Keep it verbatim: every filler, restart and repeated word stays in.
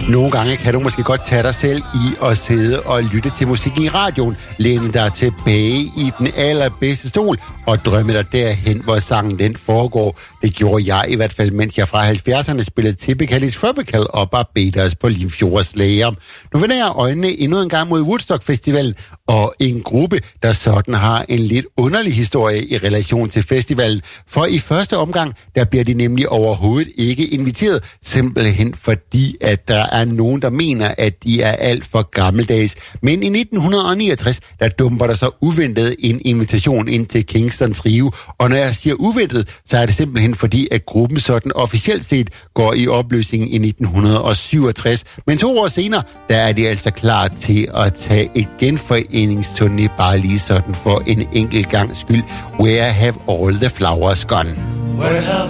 Nogle gange kan du måske godt tage dig selv i at sidde og lytte til musik i radioen, læne dig tilbage i den allerbedste stol og drømme dig derhen, hvor sangen den foregår. Det gjorde jeg i hvert fald, mens jeg fra halvfjerdserne spillede Typically Tropical og Barbados på Limfjords Lager. Nu vender jeg øjnene endnu en gang mod Woodstock Festival og en gruppe, der sådan har en lidt underlig historie i relation til festivalen. For i første omgang, der bliver de nemlig overhovedet ikke inviteret, simpelthen fordi, at der er nogen, der mener, at de er alt for gammeldags. Men i nitten niogtres, der dumper der så uventet en invitation ind til Kingston Trio. Og når jeg siger uventet, så er det simpelthen fordi, at gruppen sådan officielt set går i opløsning i nitten syvogtres. Men to år senere, der er de altså klar til at tage et genforeningsturné bare lige sådan for en enkelt gang skyld. Where have all the flowers gone?